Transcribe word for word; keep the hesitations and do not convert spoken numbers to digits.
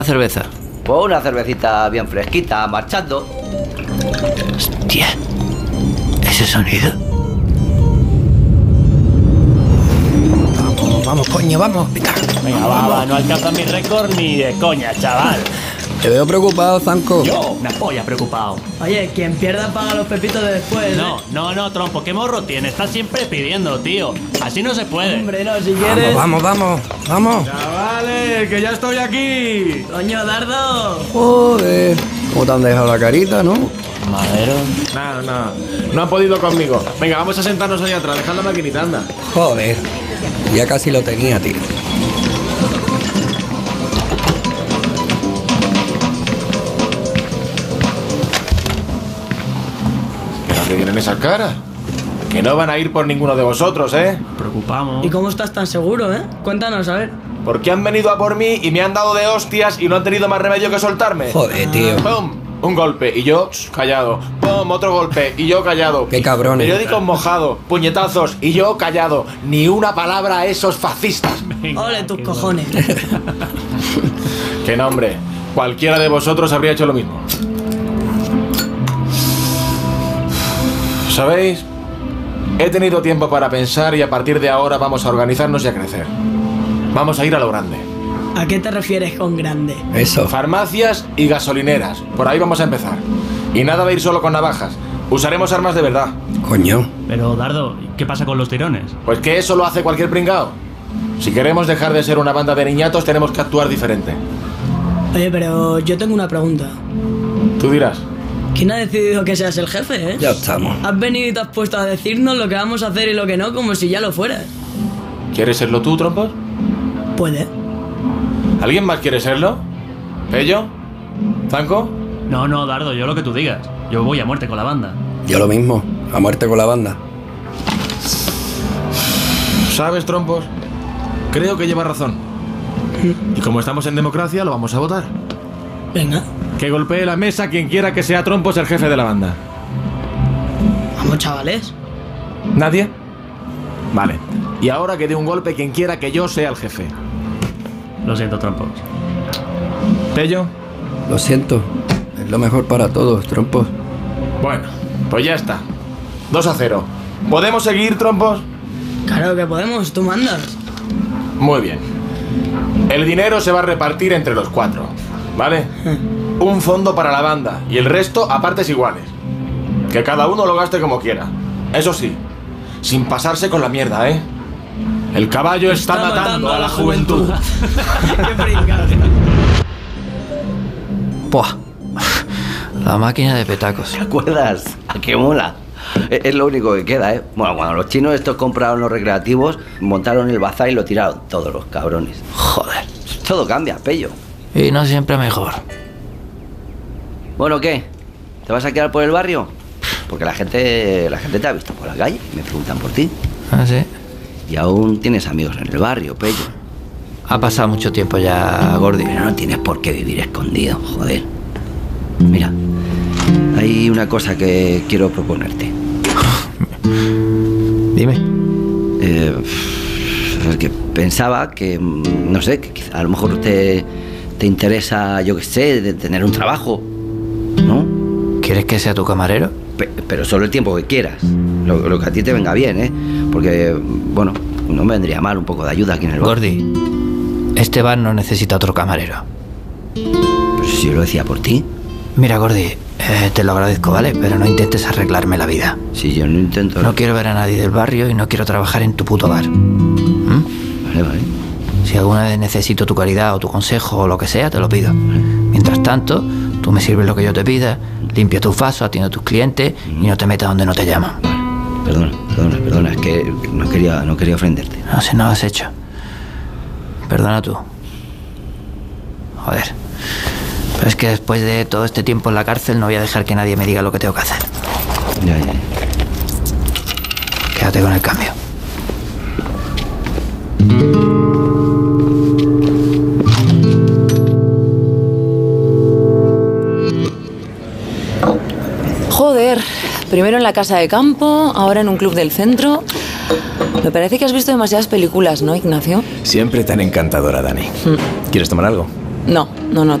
Cerveza. Pues una cervecita bien fresquita, marchando. Hostia, ese sonido. Vamos, vamos, coño, vamos. Venga, Venga, va, va, no alcanza mi récord ni de coña, chaval. Te veo preocupado, Zanco. Yo, una polla preocupado. Oye, quien pierda paga los pepitos de después. No, ¿eh? no, no, Trompo, ¿qué morro tiene? Estás siempre pidiendo, tío. Así no se puede. Hombre, no, si quieres. Vamos, vamos, vamos. Chavales, que ya estoy aquí. Coño, Dardo. Joder, ¿cómo te han dejado la carita, no? Madero. Nada, nada. No han podido conmigo. Venga, vamos a sentarnos ahí atrás. Dejad la maquinita, anda. Joder, ya casi lo tenía, tío. ¿Pero qué vienen esas caras? Que no van a ir por ninguno de vosotros, ¿eh? Preocupamos. ¿Y cómo estás tan seguro, eh? Cuéntanos, a ver. Porque han venido a por mí y me han dado de hostias y no han tenido más remedio que soltarme. Joder, tío. ¡Pum! Un golpe y yo shh, callado. ¡Pum! Otro golpe y yo callado. Qué cabrones. Periódicos mojados, puñetazos y yo callado. Ni una palabra a esos fascistas. Ole tus cojones. ¡Qué nombre! Cualquiera de vosotros habría hecho lo mismo. ¿Sabéis? He tenido tiempo para pensar y a partir de ahora vamos a organizarnos y a crecer. Vamos a ir a lo grande. ¿A qué te refieres con grande? Eso. Farmacias y gasolineras. Por ahí vamos a empezar. Y nada de ir solo con navajas. Usaremos armas de verdad. Coño. Pero, Dardo, ¿qué pasa con los tirones? Pues que eso lo hace cualquier pringao. Si queremos dejar de ser una banda de niñatos, tenemos que actuar diferente. Oye, pero yo tengo una pregunta. Tú dirás. ¿Quién ha decidido que seas el jefe, eh? Ya estamos. Has venido y te has puesto a decirnos lo que vamos a hacer y lo que no, como si ya lo fueras. ¿Quieres serlo tú, Trompos? Puede. ¿Alguien más quiere serlo? ¿Pello? ¿Zanco? No, no, Dardo, yo lo que tú digas. Yo voy a muerte con la banda. Yo lo mismo. A muerte con la banda. ¿Sabes, Trompos? Creo que lleva razón. Y como estamos en democracia, lo vamos a votar. Venga. Que golpee la mesa quien quiera que sea Trompos el jefe de la banda. Vamos, chavales. ¿Nadie? Vale. Y ahora que dé un golpe quien quiera que yo sea el jefe. Lo siento, Trompos. ¿Pello? Lo siento. Es lo mejor para todos, trompos. Bueno, pues ya está. dos a cero. ¿Podemos seguir, Trompos? Claro que podemos, tú mandas. Muy bien. El dinero se va a repartir entre los cuatro, ¿vale? Un fondo para la banda y el resto a partes iguales. Que cada uno lo gaste como quiera. Eso sí, sin pasarse con la mierda, ¿eh? El caballo está, está matando, matando a la juventud. Qué pringado. Buah. La máquina de petacos. ¿Te acuerdas? ¡Qué mola! Es, es lo único que queda, ¿eh? Bueno, cuando los chinos estos compraron los recreativos, montaron el bazar y lo tiraron todos los cabrones. Joder. Todo cambia, Pello. Y no siempre mejor. Bueno, ¿qué? ¿Te vas a quedar por el barrio? Porque la gente, la gente te ha visto por la calle y me preguntan por ti. ¿Ah, sí? Y aún tienes amigos en el barrio, Pello. Ha pasado mucho tiempo ya, Gordi. Pero no tienes por qué vivir escondido, joder. Mira, hay una cosa que quiero proponerte. Dime. Eh, es que pensaba que, no sé, que quizá a lo mejor te, te interesa, yo qué sé, de tener un trabajo, ¿no? ¿Quieres que sea tu camarero? Pe- pero solo el tiempo que quieras. Lo, lo que a ti te venga bien, ¿eh? Porque, bueno, no me vendría mal un poco de ayuda aquí en el bar. Gordi, este bar no necesita otro camarero. Pero si yo lo decía por ti. Mira, Gordi, eh, te lo agradezco, ¿vale? Pero no intentes arreglarme la vida. Si yo no intento... No quiero ver a nadie del barrio y no quiero trabajar en tu puto bar. ¿Mm? Vale, vale. Si alguna vez necesito tu caridad o tu consejo o lo que sea, te lo pido. Mientras tanto, tú me sirves lo que yo te pida, limpia tus vasos, atiende a tus clientes y no te metas donde no te llaman. Perdona, perdona, perdona. Es que no quería, no quería ofenderte. No sé, no lo has hecho. Perdona tú. Joder. Pero es que después de todo este tiempo en la cárcel no voy a dejar que nadie me diga lo que tengo que hacer. Ya, ya. Quédate con el cambio. Joder, primero en la casa de campo, ahora en un club del centro. Me parece que has visto demasiadas películas, ¿no, Ignacio? Siempre tan encantadora, Dani. ¿Quieres tomar algo? No, no, no.